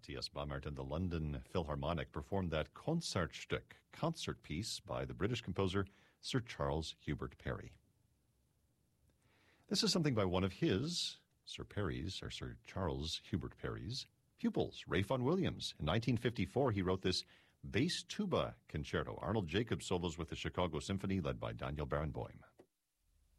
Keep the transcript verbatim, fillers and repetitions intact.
Matthias Baumert and the London Philharmonic performed that Concertstück, concert piece by the British composer Sir Charles Hubert Parry. This is something by one of his, Sir Parry's, or Sir Charles Hubert Parry's, pupils, Ray Vaughan Williams. In nineteen fifty-four, he wrote this bass tuba concerto. Arnold Jacobs solos with the Chicago Symphony, led by Daniel Barenboim.